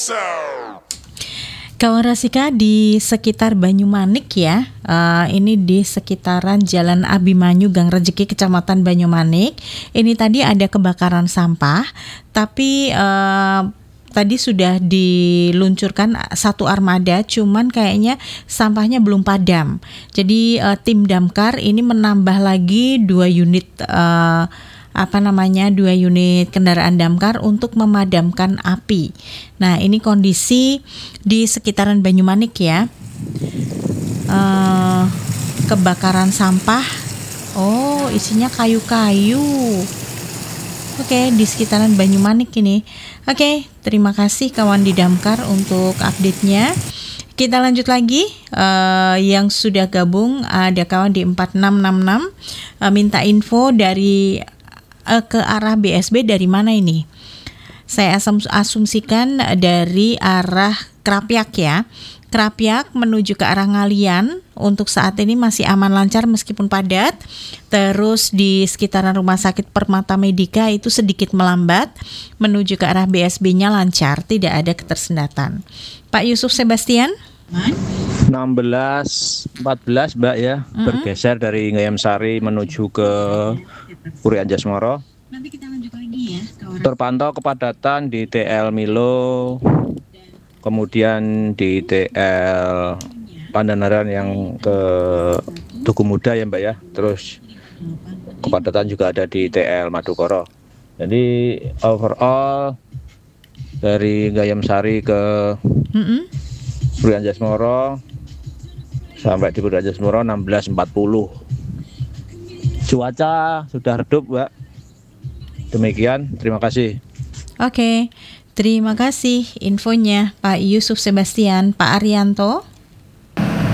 Kawan Rasika, di sekitar Banyumanik ya, ini di sekitaran Jalan Abimanyu Gang Rejeki Kecamatan Banyumanik. Ini tadi ada kebakaran sampah, tapi tadi sudah diluncurkan satu armada, cuman kayaknya sampahnya belum padam. Jadi tim damkar ini menambah lagi 2 unit kendaraan damkar untuk memadamkan api. Nah, ini kondisi di sekitaran Banyumanik ya. Kebakaran sampah. Oh, isinya kayu-kayu. Oke, di sekitaran Banyumanik ini. Oke, terima kasih kawan di damkar untuk update-nya. Kita lanjut lagi, yang sudah gabung ada kawan di 4666 minta info dari ke arah BSB dari mana ini? Saya asumsikan dari arah Krapyak ya. Krapyak menuju ke arah Ngalian untuk saat ini masih aman lancar meskipun padat. Terus di sekitaran Rumah Sakit Permata Medika itu sedikit melambat, menuju ke arah BSB-nya lancar, tidak ada ketersendatan. Pak Yusuf Sebastian? 16-14 Mbak ya, bergeser dari Ngayam Sari menuju ke Puri Anjasmara. Nanti kita lanjut lagi ya. Terpantau kepadatan di TL Milo, kemudian di TL Pandanaran yang ke Tugu Muda ya Mbak ya. Terus kepadatan juga ada di TL Madukoro. Jadi overall dari Ngayam Sari ke Puri Anjasmara sampai di Puri Anjasmara 16.40. Cuaca sudah redup, Mbak. Demikian, terima kasih. Oke, terima kasih infonya Pak Yusuf Sebastian. Pak Arianto?